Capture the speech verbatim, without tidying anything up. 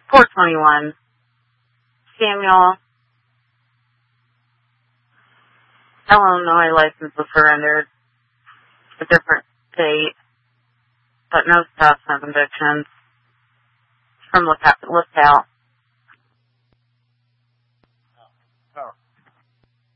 four twenty-one. Samuel, Illinois license was surrendered. A different state, but no stops, no convictions. From Lookout. Lookout.